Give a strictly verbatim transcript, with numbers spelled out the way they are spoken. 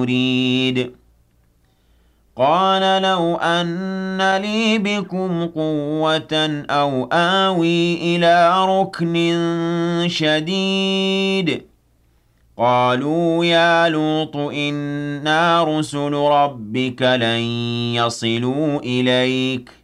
يُرِيدُ قَالَ لَوْ أَنَّ لِي بِكُمْ قُوَّةً أَوْ آوِي إِلَىٰ رُكْنٍ شَدِيدٍ قَالُوا يَا لُوطُ إِنَّا رُسُلُ رَبِّكَ لَن يَصِلُوا إِلَيْكَ